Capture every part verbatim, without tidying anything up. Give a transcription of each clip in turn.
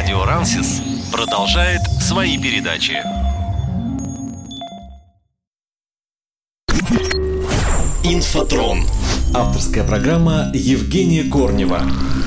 Радио Рансис продолжает свои передачи. Инфотрон. Авторская программа Евгения Корнева.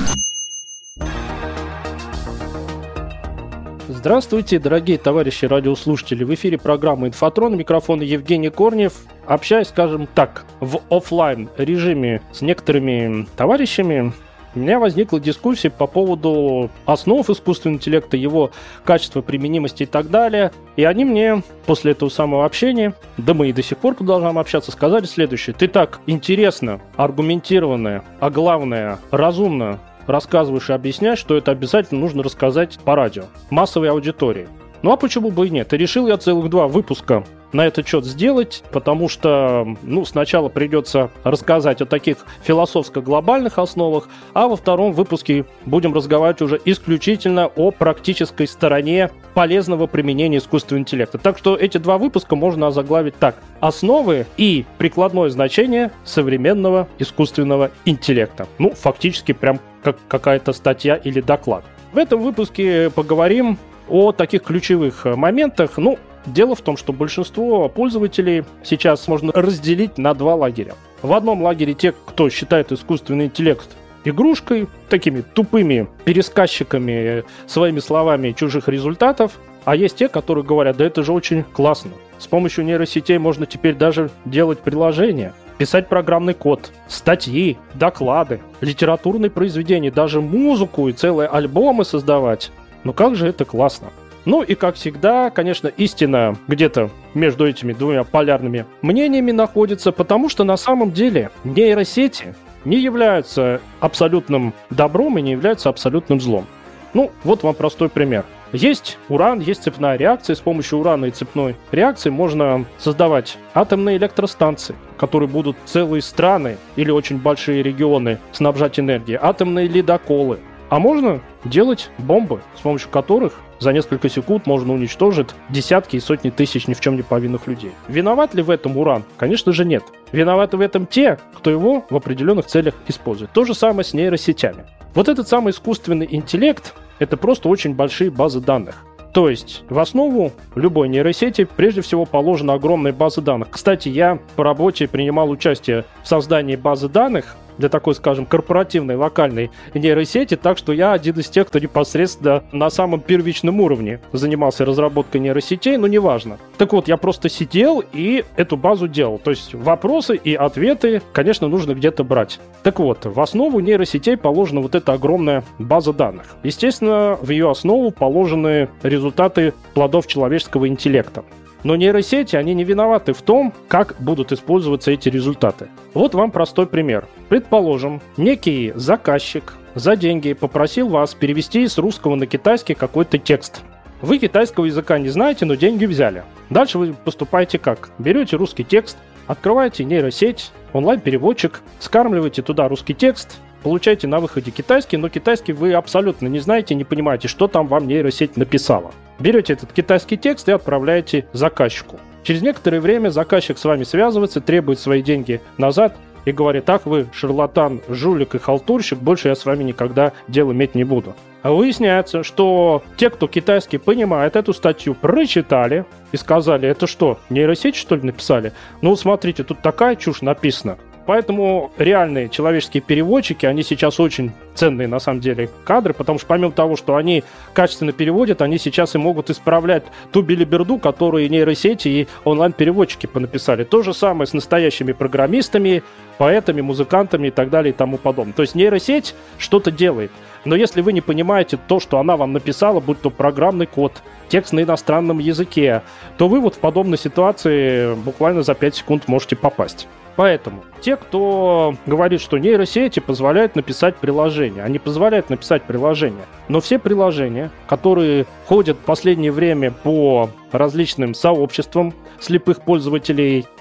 Здравствуйте, дорогие товарищи радиослушатели. В эфире программа «Инфотрон». Микрофон Евгений Корнев. Общаюсь, скажем так, в офлайн режиме с некоторыми товарищами. У меня возникла дискуссия по поводу основ искусственного интеллекта, его качества, применимости и так далее. И они мне после этого самого общения, да мы и до сих пор продолжаем общаться, сказали следующее. Ты так интересно, аргументированно, а главное, разумно рассказываешь и объясняешь, что это обязательно нужно рассказать по радио, массовой аудитории. Ну а почему бы и нет? И решил я целых два выпуска на этот счет сделать, потому что, ну, сначала придется рассказать о таких философско-глобальных основах, а во втором выпуске будем разговаривать уже исключительно о практической стороне полезного применения искусственного интеллекта. Так что эти два выпуска можно озаглавить так: «Основы и прикладное значение современного искусственного интеллекта». Ну, фактически прям как какая-то статья или доклад. В этом выпуске поговорим о таких ключевых моментах. Ну, дело в том, что большинство пользователей сейчас можно разделить на два лагеря. В одном лагере те, кто считает искусственный интеллект игрушкой, такими тупыми пересказчиками своими словами чужих результатов, а есть те, которые говорят: да это же очень классно. С помощью нейросетей можно теперь даже делать приложения, писать программный код, статьи, доклады, литературные произведения, даже музыку и целые альбомы создавать. Ну как же это классно. Ну и, как всегда, конечно, истина где-то между этими двумя полярными мнениями находится, потому что на самом деле нейросети не являются абсолютным добром и не являются абсолютным злом. Ну, вот вам простой пример. Есть уран, есть цепная реакция. С помощью урана и цепной реакции можно создавать атомные электростанции, которые будут целые страны или очень большие регионы снабжать энергией, атомные ледоколы. А можно делать бомбы, с помощью которых за несколько секунд можно уничтожить десятки и сотни тысяч ни в чем не повинных людей. Виноват ли в этом уран? Конечно же нет. Виноваты в этом те, кто его в определенных целях использует. То же самое с нейросетями. Вот этот самый искусственный интеллект – это просто очень большие базы данных. То есть в основу любой нейросети прежде всего положена огромная база данных. Кстати, я по работе принимал участие в создании базы данных для такой, скажем, корпоративной локальной нейросети, так что я один из тех, кто непосредственно на самом первичном уровне занимался разработкой нейросетей, но неважно. Так вот, я просто сидел и эту базу делал. То есть вопросы и ответы, конечно, нужно где-то брать. Так вот, в основу нейросетей положена вот эта огромная база данных. Естественно, в ее основу положены результаты плодов человеческого интеллекта. Но нейросети, они не виноваты в том, как будут использоваться эти результаты. Вот вам простой пример. Предположим, некий заказчик за деньги попросил вас перевести с русского на китайский какой-то текст. Вы китайского языка не знаете, но деньги взяли. Дальше вы поступаете как? Берете русский текст, открываете нейросеть, онлайн-переводчик, скармливаете туда русский текст, получаете на выходе китайский, но китайский вы абсолютно не знаете, не понимаете, что там вам нейросеть написала. Берете этот китайский текст и отправляете заказчику. Через некоторое время заказчик с вами связывается, требует свои деньги назад и говорит: так, вы шарлатан, жулик и халтурщик, больше я с вами никогда дел иметь не буду. А выясняется, что те, кто китайский понимает, эту статью прочитали и сказали: это что, нейросеть, что ли, написали? Ну, смотрите, тут такая чушь написана. Поэтому реальные человеческие переводчики, они сейчас очень ценные на самом деле кадры, потому что помимо того, что они качественно переводят, они сейчас и могут исправлять ту белиберду, которую нейросети и онлайн-переводчики понаписали. То же самое с настоящими программистами, поэтами, музыкантами и так далее и тому подобное. То есть нейросеть что-то делает. Но если вы не понимаете то, что она вам написала, будь то программный код, текст на иностранном языке, то вы вот в подобной ситуации буквально за пять секунд можете попасть. Поэтому те, кто говорит, что нейросети позволяют написать приложение, они позволяют написать приложение. Но все приложения, которые ходят в последнее время по различным сообществам слепых пользователей,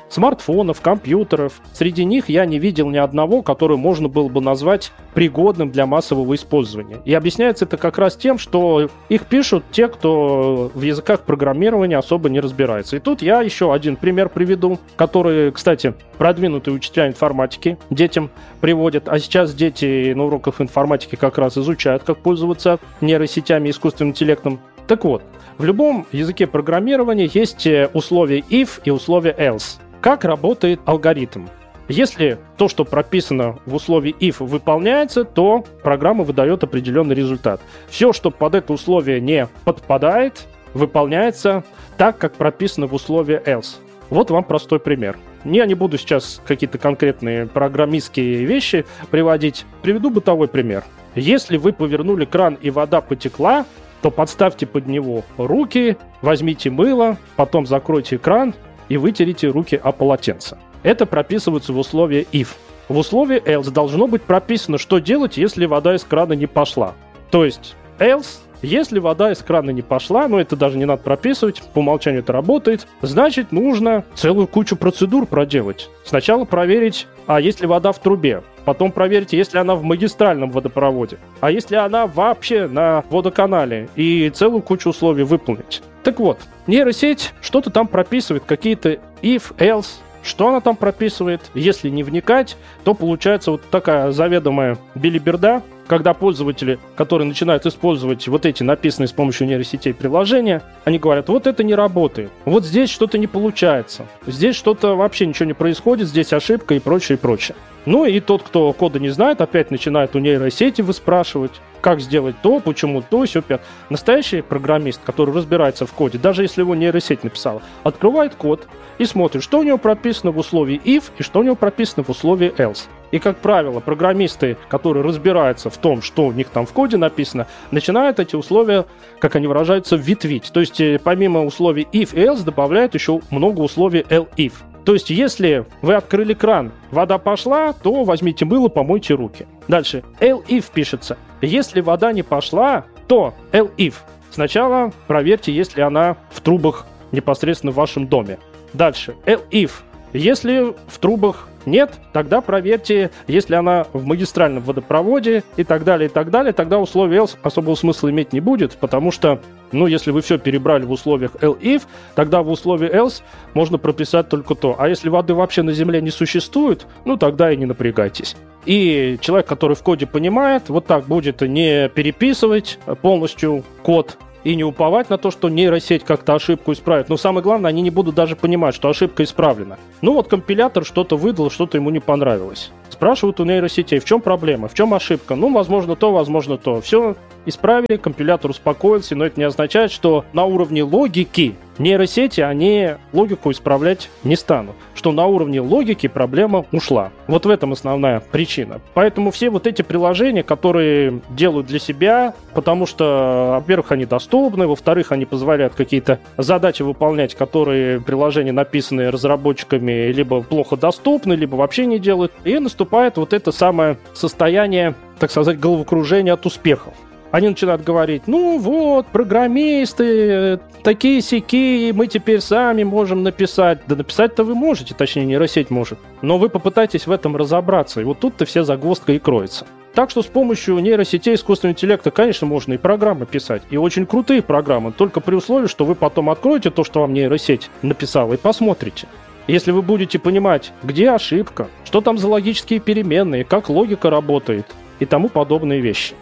смартфонов, компьютеров. Среди них я не видел ни одного, который можно было бы назвать пригодным для массового использования. И объясняется это как раз тем, что их пишут те, кто в языках программирования особо не разбирается. И тут я еще один пример приведу, который, кстати, продвинутые учителя информатики детям приводят. А сейчас дети на уроках информатики как раз изучают, как пользоваться нейросетями и искусственным интеллектом. Так вот, в любом языке программирования есть условия if и условия else. Как работает алгоритм? Если то, что прописано в условии if, выполняется, то программа выдает определенный результат. Все, что под это условие не подпадает, выполняется так, как прописано в условии else. Вот вам простой пример. Я не буду сейчас какие-то конкретные программистские вещи приводить. Приведу бытовой пример. Если вы повернули кран и вода потекла, то подставьте под него руки, возьмите мыло, потом закройте кран и вытерите руки о полотенце. Это прописывается в условии if. В условии else должно быть прописано, что делать, если вода из крана не пошла. То есть else, если вода из крана не пошла, ну это даже не надо прописывать, по умолчанию это работает, значит нужно целую кучу процедур проделать. Сначала проверить, а есть ли вода в трубе. Потом проверьте, есть ли она в магистральном водопроводе. А если она вообще на водоканале. И целую кучу условий выполнить. Так вот, нейросеть что-то там прописывает, какие-то if, else. Что она там прописывает? Если не вникать, то получается вот такая заведомая белиберда, когда пользователи, которые начинают использовать вот эти написанные с помощью нейросетей приложения, они говорят, вот это не работает, вот здесь что-то не получается, здесь что-то вообще ничего не происходит, здесь ошибка и прочее, и прочее. Ну и тот, кто кода не знает, опять начинает у нейросети выспрашивать, как сделать то, почему то, все пятое. Настоящий программист, который разбирается в коде, даже если его нейросеть написала, открывает код и смотрит, что у него прописано в условии if и что у него прописано в условии else. И, как правило, программисты, которые разбираются в том, что у них там в коде написано, начинают эти условия, как они выражаются, ветвить. То есть, помимо условий if и else, добавляют еще много условий else-if. То есть, если вы открыли кран, вода пошла, то возьмите мыло, помойте руки. Дальше. else-if пишется. Если вода не пошла, то else-if. Сначала проверьте, есть ли она в трубах непосредственно в вашем доме. Дальше. else-if. Если в трубах нет, тогда проверьте, если она в магистральном водопроводе и так далее, и так далее. Тогда условие else особого смысла иметь не будет, потому что, ну, если вы все перебрали в условиях else-if, тогда в условии else можно прописать только то. А если воды вообще на Земле не существует, ну, тогда и не напрягайтесь. И человек, который в коде понимает, вот так будет не переписывать полностью код, и не уповать на то, что нейросеть как-то ошибку исправит. Но самое главное, они не будут даже понимать, что ошибка исправлена. Ну вот компилятор что-то выдал, что-то ему не понравилось. Спрашивают у нейросетей, в чем проблема, в чем ошибка. Ну, возможно то, возможно то. Все исправили, компилятор успокоился, но это не означает, что на уровне логики нейросети, они логику исправлять не станут. Что на уровне логики проблема ушла. Вот в этом основная причина. Поэтому все вот эти приложения, которые делают для себя, потому что, во-первых, они доступны, во-вторых, они позволяют какие-то задачи выполнять, которые приложения, написанные разработчиками, либо плохо доступны, либо вообще не делают. И наступает вот это самое состояние, так сказать, головокружения от успехов. Они начинают говорить, ну вот, программисты, такие-сякие, мы теперь сами можем написать. Да написать-то вы можете, точнее нейросеть может. Но вы попытайтесь в этом разобраться, и вот тут-то вся загвоздка и кроется. Так что с помощью нейросетей искусственного интеллекта, конечно, можно и программы писать. И очень крутые программы, только при условии, что вы потом откроете то, что вам нейросеть написала, и посмотрите. Если вы будете понимать, где ошибка, что там за логические переменные, как логика работает и тому подобные вещи.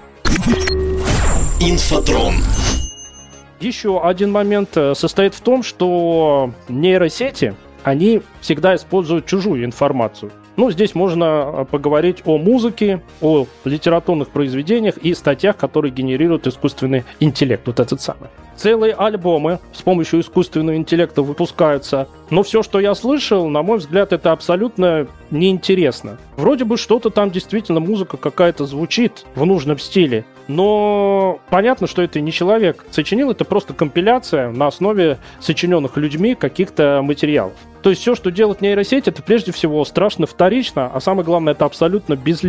Инфотрон. Еще один момент состоит в том, что нейросети, они всегда используют чужую информацию. Ну, здесь можно поговорить о музыке, о литературных произведениях и статьях, которые генерирует искусственный интеллект, вот этот самый. Целые альбомы с помощью искусственного интеллекта выпускаются, но все, что я слышал, на мой взгляд, это абсолютно неинтересно. Вроде бы что-то там действительно, музыка какая-то звучит в нужном стиле, но понятно, что это не человек сочинил, это просто компиляция на основе сочиненных людьми каких-то материалов. То есть все, что делает нейросеть, это прежде всего страшно вторично, а самое главное, это абсолютно безлико.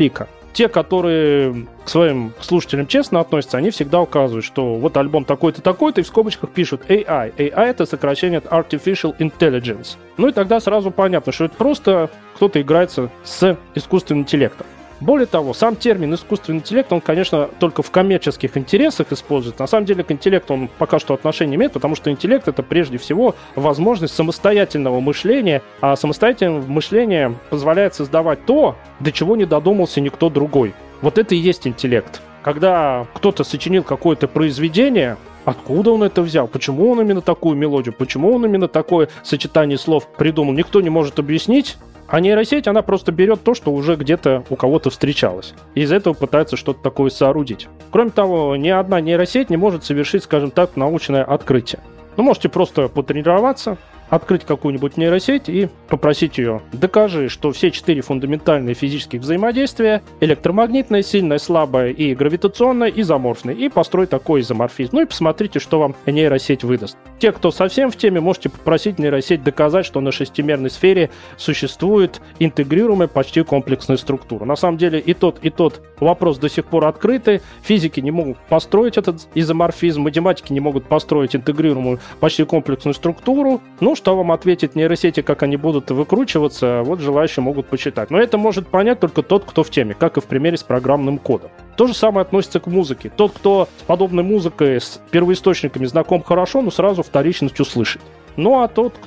те, которые к своим слушателям честно относятся, они всегда указывают, что вот альбом такой-то, такой-то, и в скобочках пишут эй ай. эй ай — это сокращение от Artificial Intelligence. Ну и тогда сразу понятно, что это просто кто-то играется с искусственным интеллектом. Более того, сам термин искусственный интеллект, он, конечно, только в коммерческих интересах используется. На самом деле к интеллекту он пока что отношения не имеет, потому что интеллект — это прежде всего возможность самостоятельного мышления, а самостоятельное мышление позволяет создавать то, до чего не додумался никто другой. Вот это и есть интеллект. Когда кто-то сочинил какое-то произведение, откуда он это взял, почему он именно такую мелодию, почему он именно такое сочетание слов придумал, никто не может объяснить. А нейросеть, она просто берет то, что уже где-то у кого-то встречалось. И из этого пытается что-то такое соорудить. Кроме того, ни одна нейросеть не может совершить, скажем так, научное открытие. Ну, можете просто потренироваться, открыть какую-нибудь нейросеть и попросить ее: докажи, что все четыре фундаментальные физических взаимодействия — электромагнитное, сильное, слабое и гравитационное — изоморфны, и построй такой изоморфизм. Ну и посмотрите, что вам нейросеть выдаст. Те, кто совсем в теме, можете попросить нейросеть доказать, что на шестимерной сфере существует интегрируемая почти комплексная структура. На самом деле и тот, и тот вопрос до сих пор открыты. Физики не могут построить этот изоморфизм, математики не могут построить интегрируемую почти комплексную структуру. Ну, что вам ответит нейросети, как они будут выкручиваться, вот желающие могут почитать. Но это может понять только тот, кто в теме, как и в примере с программным кодом. То же самое относится к музыке. Тот, кто с подобной музыкой, с первоисточниками знаком хорошо, но сразу вторичностью слышит. Ну, а тот,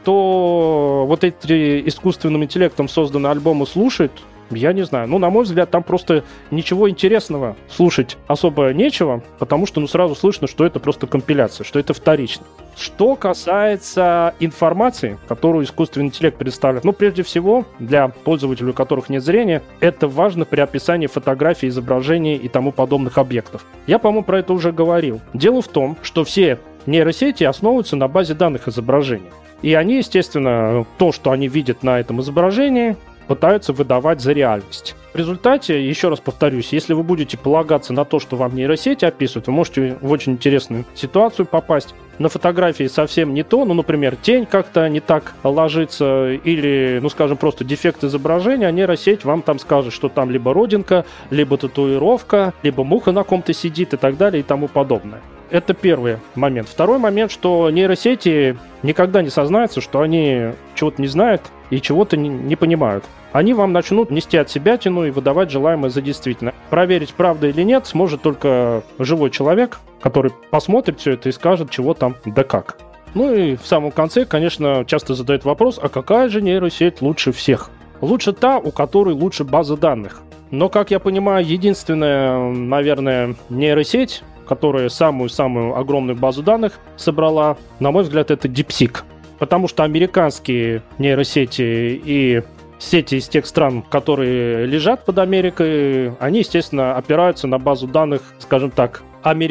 кто вот эти искусственным интеллектом созданные альбомы слушает, я не знаю. Ну, на мой взгляд, там просто ничего интересного слушать особо нечего, потому что, ну, сразу слышно, что это просто компиляция, что это вторично. Что касается информации, которую искусственный интеллект предоставляет, ну, прежде всего, для пользователей, у которых нет зрения, это важно при описании фотографий, изображений и тому подобных объектов. Я, по-моему, про это уже говорил. Дело в том, что все нейросети основываются на базе данных изображений. И они, естественно, то, что они видят на этом изображении, пытаются выдавать за реальность. В результате, еще раз повторюсь, если вы будете полагаться на то, что вам нейросети описывают, вы можете в очень интересную ситуацию попасть. На фотографии совсем не то, ну, например, тень как-то не так ложится, или, ну, скажем, просто дефект изображения, а нейросеть вам там скажет, что там либо родинка, либо татуировка, либо муха на ком-то сидит и так далее и тому подобное. Это первый момент. Второй момент, что нейросети никогда не сознаются, что они чего-то не знают и чего-то не, не понимают. Они вам начнут нести от себя тяну и выдавать желаемое за действительное. Проверить, правда или нет, сможет только живой человек, который посмотрит все это и скажет, чего там да как. Ну и в самом конце, конечно, часто задают вопрос, а какая же нейросеть лучше всех? Лучше та, у которой лучше база данных. Но, как я понимаю, единственная, наверное, нейросеть, которая самую-самую огромную базу данных собрала, на мой взгляд, это DeepSeek. Потому что американские нейросети и сети из тех стран, которые лежат под Америкой, они, естественно, опираются на базу данных, скажем так,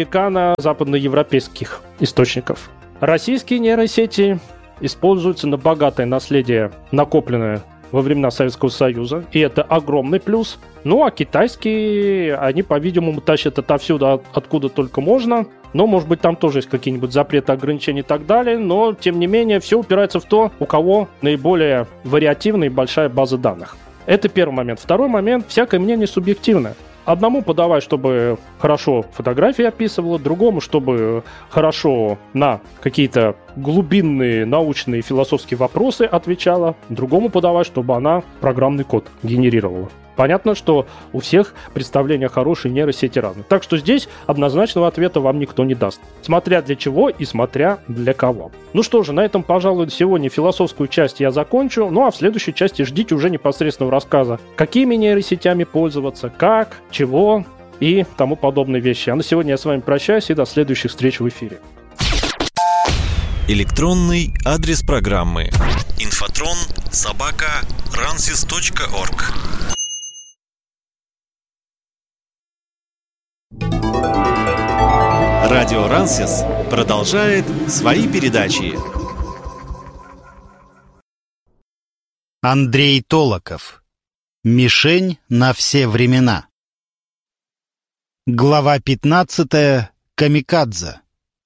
американо-западноевропейских источников. Российские нейросети используются на богатое наследие, накопленное во времена Советского Союза, и это огромный плюс. Ну, а китайские, они, по-видимому, тащат отовсюду, откуда только можно. Но, может быть, там тоже есть какие-нибудь запреты, ограничения и так далее. Но, тем не менее, все упирается в то, у кого наиболее вариативная и большая база данных. Это первый момент. Второй момент. Всякое мнение субъективное. Одному подавай, чтобы хорошо фотографии описывало, другому, чтобы хорошо на какие-то глубинные научные философские вопросы отвечала, другому подавай, чтобы она программный код генерировала. Понятно, что у всех представления хорошие нейросети разные. Так что здесь однозначного ответа вам никто не даст. Смотря для чего и смотря для кого. Ну что же, на этом, пожалуй, сегодня философскую часть я закончу. Ну а в следующей части ждите уже непосредственного рассказа, какими нейросетями пользоваться, как, чего и тому подобные вещи. А на сегодня я с вами прощаюсь и до следующих встреч в эфире. Электронный адрес программы инфотрон собака рансис точка орг. Радио Рансис продолжает свои передачи. Андрей Толоков. Мишень на все времена. Глава пятнадцатая. Камикадзе.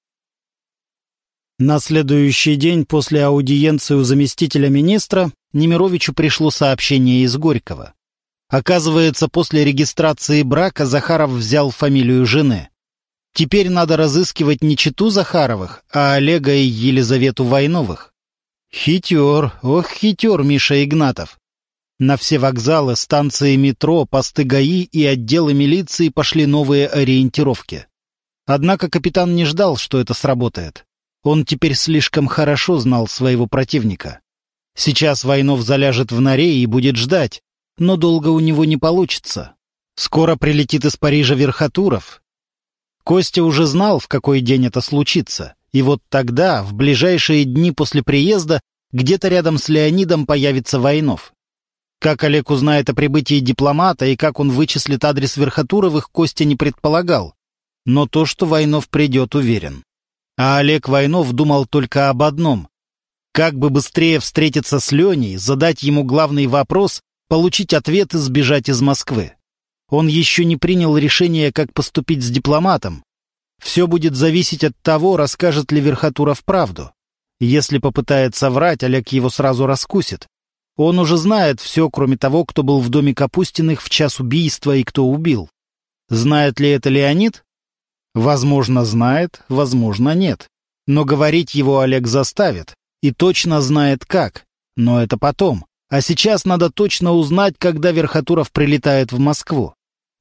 На следующий день после аудиенции у заместителя министра Немировичу пришло сообщение из Горького. Оказывается, после регистрации брака Захаров взял фамилию жены. Теперь надо разыскивать не чету Захаровых, а Олега и Елизавету Войновых. Хитер, ох, хитер Миша Игнатов. На все вокзалы, станции метро, посты ГАИ и отделы милиции пошли новые ориентировки. Однако капитан не ждал, что это сработает. Он теперь слишком хорошо знал своего противника. Сейчас Войнов заляжет в норе и будет ждать, но долго у него не получится. Скоро прилетит из Парижа Верхотуров. Костя уже знал, в какой день это случится, и вот тогда, в ближайшие дни после приезда, где-то рядом с Леонидом появится Войнов. Как Олег узнает о прибытии дипломата и как он вычислит адрес Верхотуровых, Костя не предполагал. Но то, что Войнов придет, уверен. А Олег Войнов думал только об одном. Как бы быстрее встретиться с Леней, задать ему главный вопрос, получить ответ и сбежать из Москвы. Он еще не принял решение, как поступить с дипломатом. Все будет зависеть от того, расскажет ли Верхотуров правду. Если попытается врать, Олег его сразу раскусит. Он уже знает все, кроме того, кто был в доме Капустиных в час убийства и кто убил. Знает ли это Леонид? Возможно, знает, возможно, нет. Но говорить его Олег заставит. И точно знает как. Но это потом. А сейчас надо точно узнать, когда Верхотуров прилетает в Москву.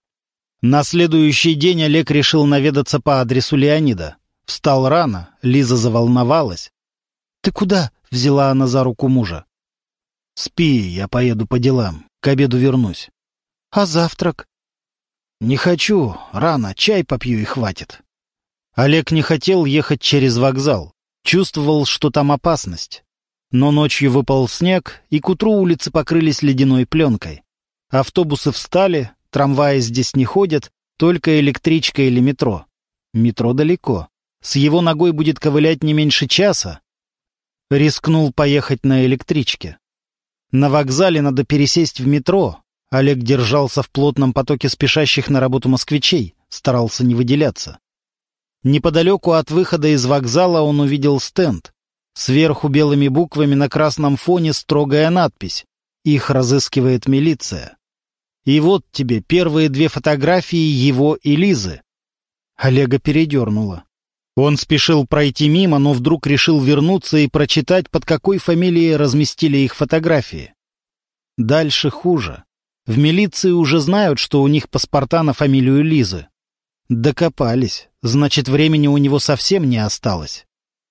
На следующий день Олег решил наведаться по адресу Леонида. Встал рано, Лиза заволновалась. «Ты куда?» — взяла она за руку мужа. «Спи, я поеду по делам. К обеду вернусь». «А завтрак?» «Не хочу. Рано. Чай попью и хватит». Олег не хотел ехать через вокзал. Чувствовал, что там опасность. Но ночью выпал снег, и к утру улицы покрылись ледяной пленкой. Автобусы встали, трамваи здесь не ходят, только электричка или метро. Метро далеко. С его ногой будет ковылять не меньше часа. Рискнул поехать на электричке. На вокзале надо пересесть в метро. Олег держался в плотном потоке спешащих на работу москвичей, старался не выделяться. Неподалеку от выхода из вокзала он увидел стенд. Сверху белыми буквами на красном фоне строгая надпись «Их разыскивает милиция». И вот тебе первые две фотографии его и Лизы. Олега передернуло. Он спешил пройти мимо, но вдруг решил вернуться и прочитать, под какой фамилией разместили их фотографии. Дальше хуже. В милиции уже знают, что у них паспорта на фамилию Лизы. Докопались. Значит, времени у него совсем не осталось.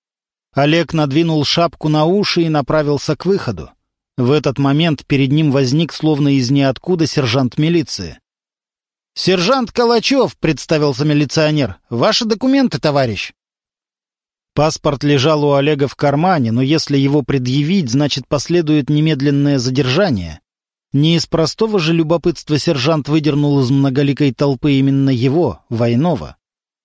Олег надвинул шапку на уши и направился к выходу. В этот момент перед ним возник, словно из ниоткуда, сержант милиции. «Сержант Калачев», — представился милиционер. «Ваши документы, товарищ». Паспорт лежал у Олега в кармане, но если его предъявить, значит, последует немедленное задержание. Не из простого же любопытства сержант выдернул из многоликой толпы именно его, Войнова.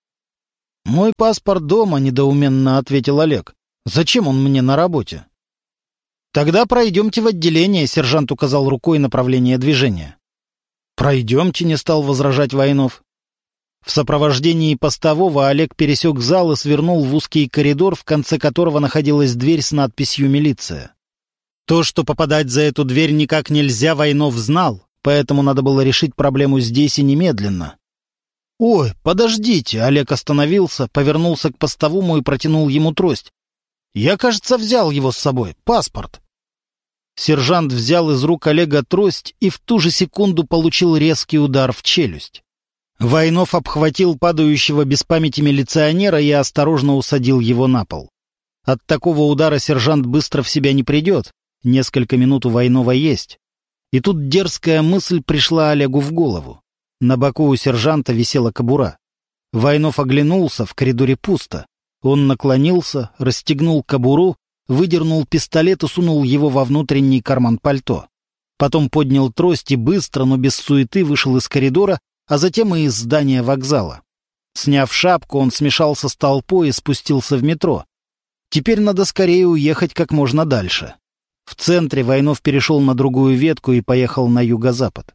«Мой паспорт дома», — недоуменно ответил Олег. «Зачем он мне на работе?» «Тогда пройдемте в отделение», — сержант указал рукой направление движения. «Пройдемте», — не стал возражать Войнов. В сопровождении постового Олег пересек зал и свернул в узкий коридор, в конце которого находилась дверь с надписью «Милиция». То, что попадать за эту дверь никак нельзя, Войнов знал, поэтому надо было решить проблему здесь и немедленно. «Ой, подождите!» — Олег остановился, повернулся к постовому и протянул ему трость. «Я, кажется, взял его с собой. Паспорт». Сержант взял из рук Олега трость и в ту же секунду получил резкий удар в челюсть. Войнов обхватил падающего без памяти милиционера и осторожно усадил его на пол. От такого удара сержант быстро в себя не придет. Несколько минут у Войнова есть. И тут дерзкая мысль пришла Олегу в голову. На боку у сержанта висела кобура. Войнов оглянулся, в коридоре пусто. Он наклонился, расстегнул кобуру, выдернул пистолет и сунул его во внутренний карман пальто. Потом поднял трость и быстро, но без суеты вышел из коридора, а затем и из здания вокзала. Сняв шапку, он смешался с толпой и спустился в метро. Теперь надо скорее уехать как можно дальше. В центре Войнов перешел на другую ветку и поехал на юго-запад.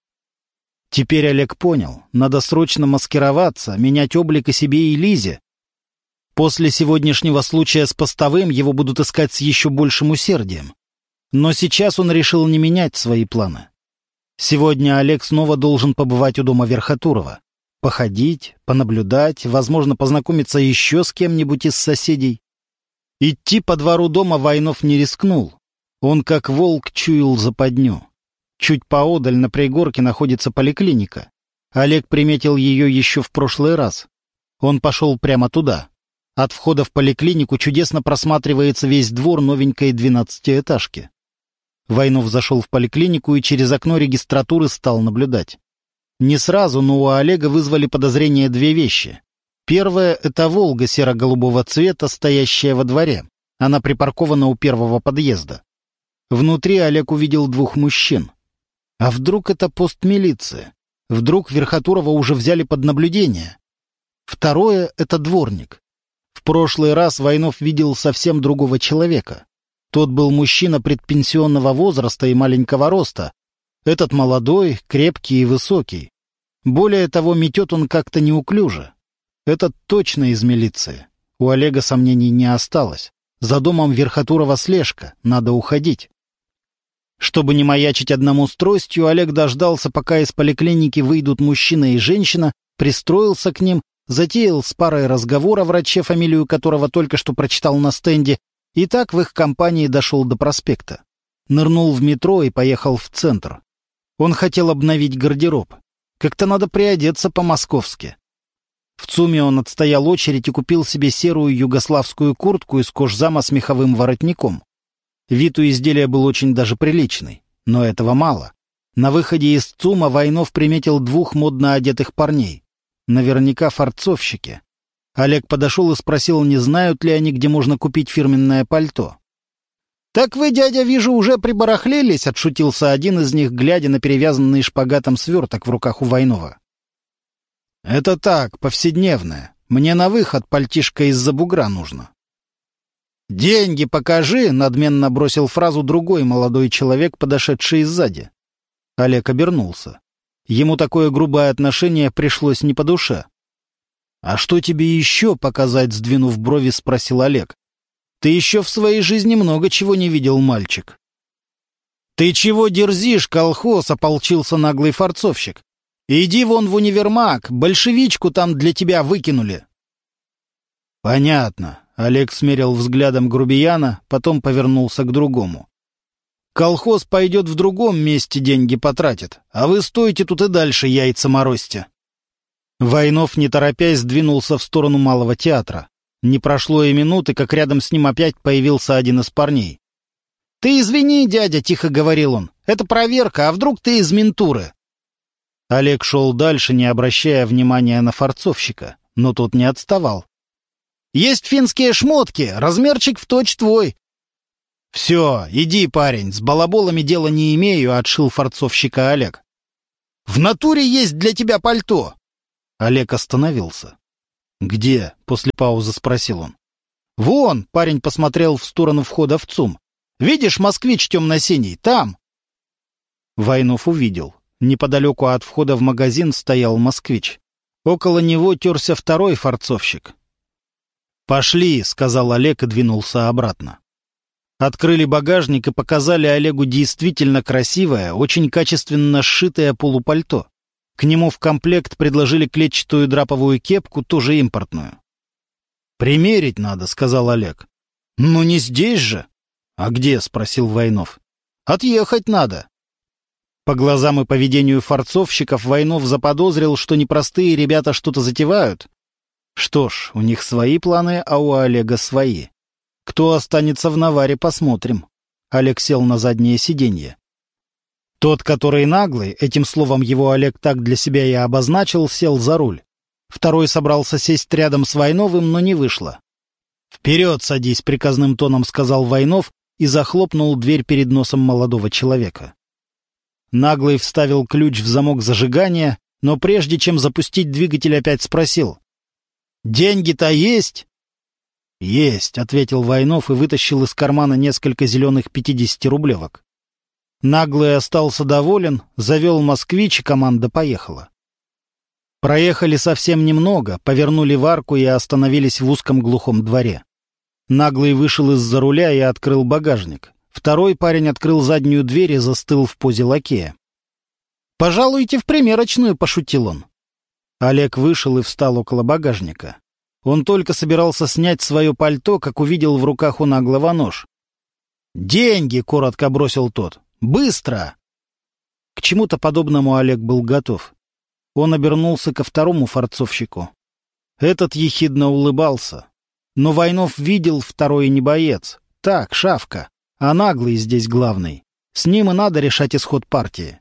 Теперь Олег понял, надо срочно маскироваться, менять облик и себе, и Лизе. После сегодняшнего случая с постовым его будут искать с еще большим усердием. Но сейчас он решил не менять свои планы. Сегодня Олег снова должен побывать у дома Верхотурова. Походить, понаблюдать, возможно, познакомиться еще с кем-нибудь из соседей. Идти по двору дома Войнов не рискнул. Он, как волк, чуял западню. Чуть поодаль на пригорке находится поликлиника. Олег приметил ее еще в прошлый раз. Он пошел прямо туда. От входа в поликлинику чудесно просматривается весь двор новенькой двенадцатиэтажки. Войнов зашел в поликлинику и через окно регистратуры стал наблюдать. Не сразу, но у Олега вызвали подозрение две вещи. Первая — это «Волга» серо-голубого цвета, стоящая во дворе. Она припаркована у первого подъезда. Внутри Олег увидел двух мужчин. А вдруг это пост милиции? Вдруг Верхотурова уже взяли под наблюдение? Второе — это дворник. В прошлый раз Войнов видел совсем другого человека. Тот был мужчина предпенсионного возраста и маленького роста. Этот молодой, крепкий и высокий. Более того, метет он как-то неуклюже. Этот точно из милиции. У Олега сомнений не осталось. За домом Верхотурова слежка, надо уходить. Чтобы не маячить одному с тростью, Олег дождался, пока из поликлиники выйдут мужчина и женщина, пристроился к ним, затеял с парой разговор о враче, фамилию которого только что прочитал на стенде, и так в их компании дошел до проспекта. Нырнул в метро и поехал в центр. Он хотел обновить гардероб. Как-то надо приодеться по-московски. В ЦУМе он отстоял очередь и купил себе серую югославскую куртку из кожзама с меховым воротником. Вид у изделия был очень даже приличный, но этого мало. На выходе из ЦУМа Войнов приметил двух модно одетых парней. Наверняка фарцовщики. Олег подошел и спросил, не знают ли они, где можно купить фирменное пальто. «Так вы, дядя, вижу, уже прибарахлились», — отшутился один из них, глядя на перевязанный шпагатом сверток в руках у Войнова. «Это так, повседневное. Мне на выход пальтишко из-за бугра нужно». «Деньги покажи», — надменно бросил фразу другой молодой человек, подошедший сзади. Олег обернулся. Ему такое грубое отношение пришлось не по душе. «А что тебе еще показать?» — сдвинув брови, спросил Олег. «Ты еще в своей жизни много чего не видел, мальчик». «Ты чего дерзишь, колхоз?» — ополчился наглый фарцовщик. «Иди вон в универмаг, большевичку там для тебя выкинули». «Понятно», — Олег смерил взглядом грубияна, потом повернулся к другому. «Колхоз пойдет в другом месте деньги потратит, а вы стойте тут и дальше яйца морозьте». Войнов, не торопясь, двинулся в сторону Малого театра. Не прошло и минуты, как рядом с ним опять появился один из парней. «Ты извини, дядя», — тихо говорил он, — «это проверка, а вдруг ты из ментуры?» Олег шел дальше, не обращая внимания на фарцовщика, но тот не отставал. «Есть финские шмотки, размерчик в точь твой». «Все, иди, парень, с балаболами дела не имею», — отшил фарцовщика Олег. «В натуре есть для тебя пальто». Олег остановился. «Где?» — после паузы спросил он. «Вон!» — парень посмотрел в сторону входа в ЦУМ. «Видишь, москвич темно-синий? Там!» Войнов увидел. Неподалеку от входа в магазин стоял москвич. Около него терся второй фарцовщик. «Пошли!» — сказал Олег и двинулся обратно. Открыли багажник и показали Олегу действительно красивое, очень качественно сшитое полупальто. К нему в комплект предложили клетчатую драповую кепку, тоже импортную. «Примерить надо», — сказал Олег. «Ну не здесь же». «А где?» — спросил Войнов. «Отъехать надо». По глазам и поведению фарцовщиков Войнов заподозрил, что непростые ребята что-то затевают. Что ж, у них свои планы, а у Олега свои. Кто останется в наваре, посмотрим. Олег сел на заднее сиденье. Тот, который наглый, этим словом его Олег так для себя и обозначил, сел за руль. Второй собрался сесть рядом с Войновым, но не вышло. «Вперед садись», — приказным тоном сказал Войнов и захлопнул дверь перед носом молодого человека. Наглый вставил ключ в замок зажигания, но прежде чем запустить двигатель, опять спросил. «Деньги-то есть?» «Есть», — ответил Войнов и вытащил из кармана несколько зеленых пятидесятирублевок. Наглый остался доволен, завел москвич, и команда поехала. Проехали совсем немного, повернули в арку и остановились в узком глухом дворе. Наглый вышел из-за руля и открыл багажник. Второй парень открыл заднюю дверь и застыл в позе лакея. «Пожалуйте в примерочную», — пошутил он. Олег вышел и встал около багажника. Он только собирался снять свое пальто, как увидел в руках у наглого нож. «Деньги!» — коротко бросил тот. «Быстро!» К чему-то подобному Олег был готов. Он обернулся ко второму форцовщику. Этот ехидно улыбался. Но Войнов видел, второй не боец. Так, шавка. А наглый здесь главный. С ним и надо решать исход партии.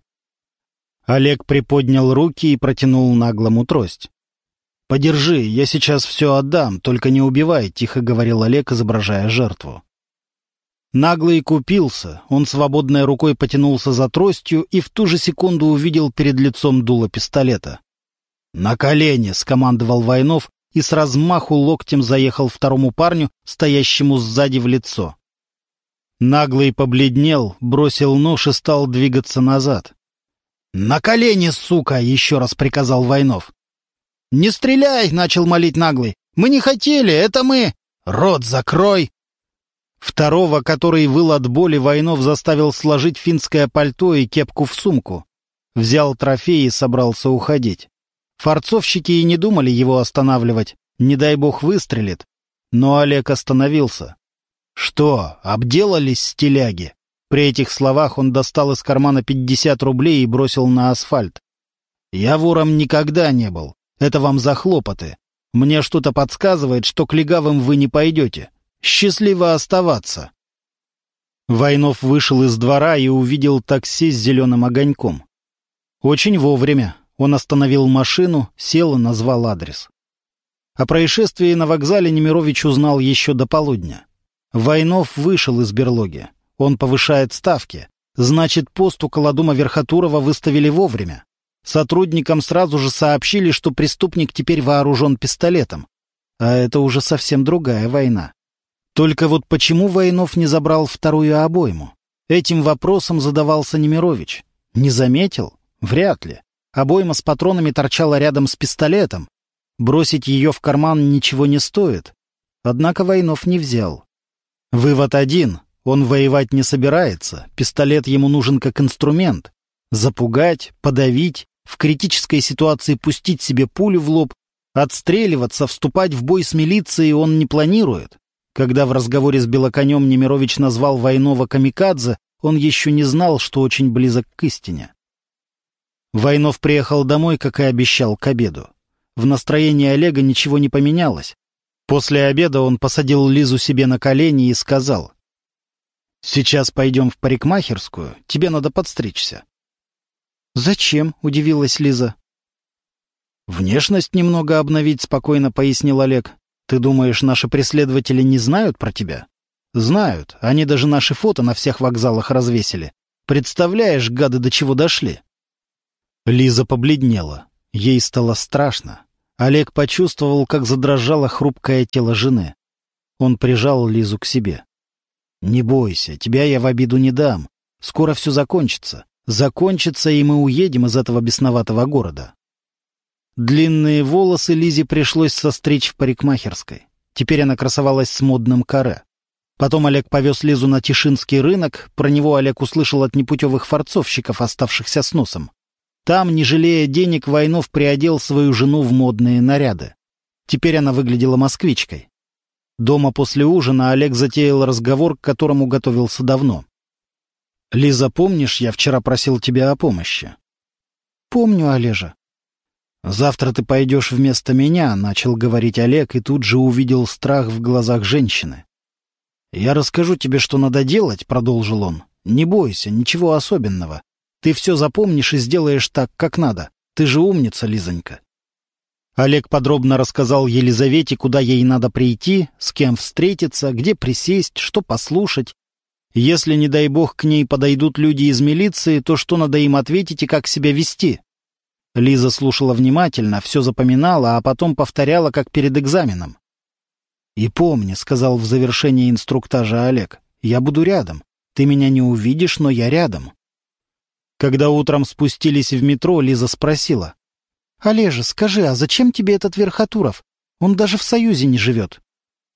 Олег приподнял руки и протянул наглому трость. «Подержи, я сейчас все отдам, только не убивай», — тихо говорил Олег, изображая жертву. Наглый купился, он свободной рукой потянулся за тростью и в ту же секунду увидел перед лицом дуло пистолета. «На колени!» — скомандовал Войнов и с размаху локтем заехал второму парню, стоящему сзади, в лицо. Наглый побледнел, бросил нож и стал двигаться назад. «На колени, сука!» — еще раз приказал Войнов. «Не стреляй!» — начал молить Наглый. «Мы не хотели, это мы...» «Рот закрой!» Второго, который выл от боли, Войнов заставил сложить финское пальто и кепку в сумку. Взял трофей и собрался уходить. Форцовщики и не думали его останавливать, не дай бог выстрелит. Но Олег остановился. «Что, обделались стиляги?» При этих словах он достал из кармана пятьдесят рублей и бросил на асфальт. «Я вором никогда не был. Это вам за хлопоты. Мне что-то подсказывает, что к легавым вы не пойдете. Счастливо оставаться!» Войнов вышел из двора и увидел такси с зеленым огоньком. Очень вовремя. Он остановил машину, сел и назвал адрес. О происшествии на вокзале Немирович узнал еще до полудня. Войнов вышел из берлоги. Он повышает ставки. Значит, пост около дома Верхотурова выставили вовремя. Сотрудникам сразу же сообщили, что преступник теперь вооружен пистолетом. А это уже совсем другая война. Только вот почему Войнов не забрал вторую обойму? Этим вопросом задавался Немирович. Не заметил? Вряд ли. Обойма с патронами торчала рядом с пистолетом. Бросить ее в карман ничего не стоит. Однако Войнов не взял. Вывод один. Он воевать не собирается. Пистолет ему нужен как инструмент. Запугать, подавить, в критической ситуации пустить себе пулю в лоб, отстреливаться, вступать в бой с милицией он не планирует. Когда в разговоре с Белоконем Немирович назвал Войнова камикадзе, он еще не знал, что очень близок к истине. Войнов приехал домой, как и обещал, к обеду. В настроении Олега ничего не поменялось. После обеда он посадил Лизу себе на колени и сказал: «Сейчас пойдем в парикмахерскую, тебе надо подстричься». «Зачем?» — удивилась Лиза. «Внешность немного обновить», — спокойно пояснил Олег. «Ты думаешь, наши преследователи не знают про тебя?» «Знают. Они даже наши фото на всех вокзалах развесили. Представляешь, гады, до чего дошли?» Лиза побледнела. Ей стало страшно. Олег почувствовал, как задрожало хрупкое тело жены. Он прижал Лизу к себе. «Не бойся, тебя я в обиду не дам. Скоро все закончится. Закончится, и мы уедем из этого бесноватого города». Длинные волосы Лизе пришлось состричь в парикмахерской. Теперь она красовалась с модным каре. Потом Олег повез Лизу на Тишинский рынок. Про него Олег услышал от непутевых форцовщиков, оставшихся с носом. Там, не жалея денег, Войнов приодел свою жену в модные наряды. Теперь она выглядела москвичкой. Дома после ужина Олег затеял разговор, к которому готовился давно. «Лиза, помнишь, я вчера просил тебя о помощи?» «Помню, Олежа». «Завтра ты пойдешь вместо меня», — начал говорить Олег, и тут же увидел страх в глазах женщины. «Я расскажу тебе, что надо делать», — продолжил он. «Не бойся, ничего особенного. Ты все запомнишь и сделаешь так, как надо. Ты же умница, Лизонька». Олег подробно рассказал Елизавете, куда ей надо прийти, с кем встретиться, где присесть, что послушать. Если, не дай бог, к ней подойдут люди из милиции, то что надо им ответить и как себя вести? Лиза слушала внимательно, все запоминала, а потом повторяла, как перед экзаменом. «И помни», — сказал в завершении инструктажа Олег, — «я буду рядом. Ты меня не увидишь, но я рядом». Когда утром спустились в метро, Лиза спросила: «Олежа, скажи, а зачем тебе этот Верхотуров? Он даже в Союзе не живет».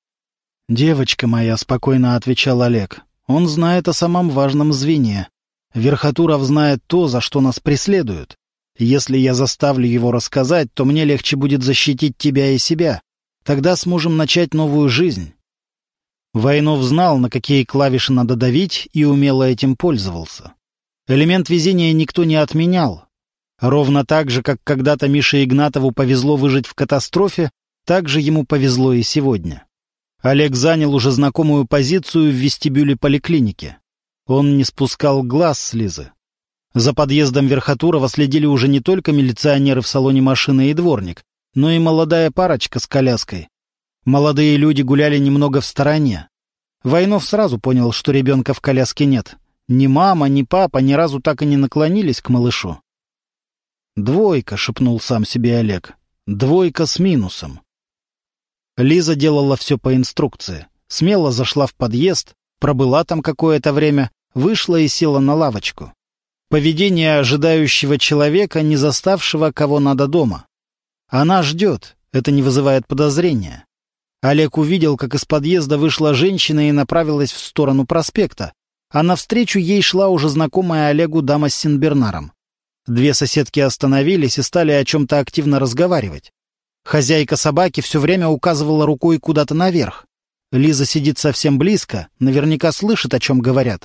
«Девочка моя», — спокойно отвечал Олег, — «он знает о самом важном звене. Верхотуров знает то, за что нас преследуют. Если я заставлю его рассказать, то мне легче будет защитить тебя и себя. Тогда сможем начать новую жизнь». Войнов знал, на какие клавиши надо давить, и умело этим пользовался. Элемент везения никто не отменял. Ровно так же, как когда-то Мише Игнатову повезло выжить в катастрофе, так же ему повезло и сегодня. Олег занял уже знакомую позицию в вестибюле поликлиники. Он не спускал глаз с Лизы. За подъездом Верхотурова следили уже не только милиционеры в салоне машины и дворник, но и молодая парочка с коляской. Молодые люди гуляли немного в стороне. Войнов сразу понял, что ребенка в коляске нет. Ни мама, ни папа ни разу так и не наклонились к малышу. «Двойка», — шепнул сам себе Олег. «Двойка с минусом». Лиза делала все по инструкции. Смело зашла в подъезд, пробыла там какое-то время, вышла и села на лавочку. Поведение ожидающего человека, не заставшего кого надо дома. Она ждет, это не вызывает подозрения. Олег увидел, как из подъезда вышла женщина и направилась в сторону проспекта, а навстречу ей шла уже знакомая Олегу дама с сенбернаром. Две соседки остановились и стали о чем-то активно разговаривать. Хозяйка собаки все время указывала рукой куда-то наверх. Лиза сидит совсем близко, наверняка слышит, о чем говорят.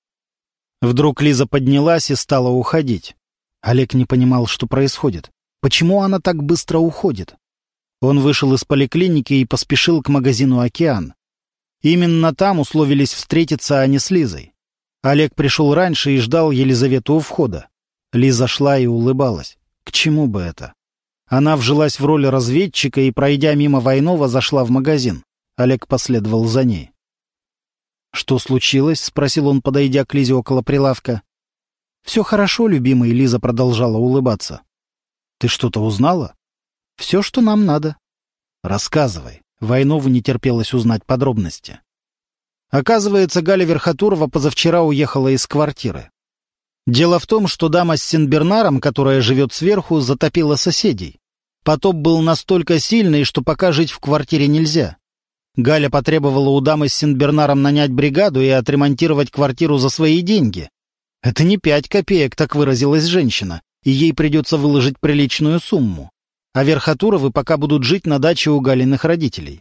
Вдруг Лиза поднялась и стала уходить. Олег не понимал, что происходит. Почему она так быстро уходит? Он вышел из поликлиники и поспешил к магазину «Океан». Именно там условились встретиться они с Лизой. Олег пришел раньше и ждал Елизавету у входа. Лиза шла и улыбалась. К чему бы это? Она вжилась в роль разведчика и, пройдя мимо Войнова, зашла в магазин. Олег последовал за ней. «Что случилось?» — спросил он, подойдя к Лизе около прилавка. «Все хорошо, любимый», — Лиза продолжала улыбаться. «Ты что-то узнала?» «Все, что нам надо». «Рассказывай». Войнову не терпелось узнать подробности. Оказывается, Галя Верхотурова позавчера уехала из квартиры. Дело в том, что дама с сенбернаром, которая живет сверху, затопила соседей. Потоп был настолько сильный, что пока жить в квартире нельзя. Галя потребовала у дамы с сенбернаром нанять бригаду и отремонтировать квартиру за свои деньги. Это не пять копеек, так выразилась женщина, и ей придется выложить приличную сумму. А Верхотуровы пока будут жить на даче у Галиных родителей.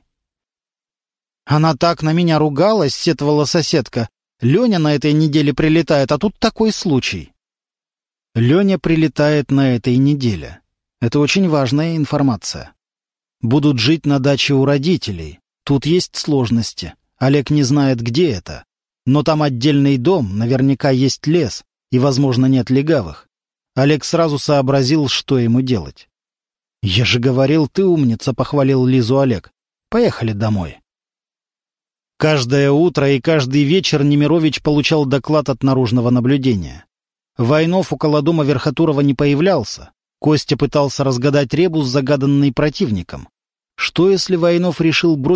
«Она так на меня ругалась», — сетовала соседка. «Леня на этой неделе прилетает, а тут такой случай». Леня прилетает на этой неделе. Это очень важная информация. Будут жить на даче у родителей. Тут есть сложности. Олег не знает, где это. Но там отдельный дом, наверняка есть лес, и, возможно, нет легавых. Олег сразу сообразил, что ему делать. «Я же говорил, ты умница», — похвалил Лизу Олег. «Поехали домой». Каждое утро и каждый вечер Немирович получал доклад от наружного наблюдения. Войнов около дома Верхотурова не появлялся. Костя пытался разгадать ребус, загаданный противником. Что, если Войнов решил бросить